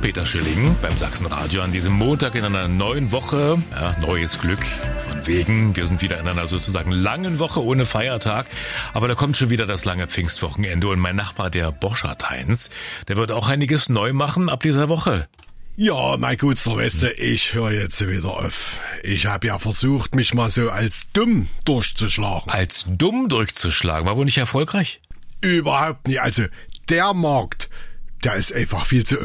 Peter Schilling beim Sachsenradio an diesem Montag in einer neuen Woche. Ja, neues Glück. Von wegen, wir sind wieder in einer sozusagen langen Woche ohne Feiertag. Aber da kommt schon wieder das lange Pfingstwochenende und mein Nachbar, der Borschert Heinz, der wird auch einiges neu machen ab dieser Woche. Ja, mein Gutster, weißt du, ich höre jetzt wieder auf. Ich habe ja versucht, mich mal so als dumm durchzuschlagen. Als dumm durchzuschlagen? War wohl nicht erfolgreich? Überhaupt nicht. Also, der Markt, der ist einfach viel zu